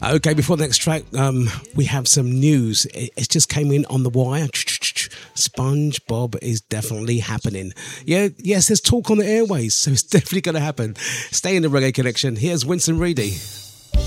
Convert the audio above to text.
Okay, before the next track, we have some news. It just came in on the wire. SpongeBob is definitely happening. Yes, there's talk on the airways, so it's definitely going to happen. Stay in the Reggae Connection. Here's Winston Reedy.